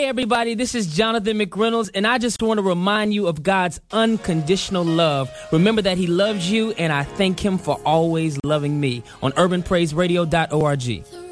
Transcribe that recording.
everybody, this is Jonathan McReynolds, and I just want to remind you of God's unconditional love. Remember that He loves you, and I thank Him for always loving me on urbanpraiseradio.org.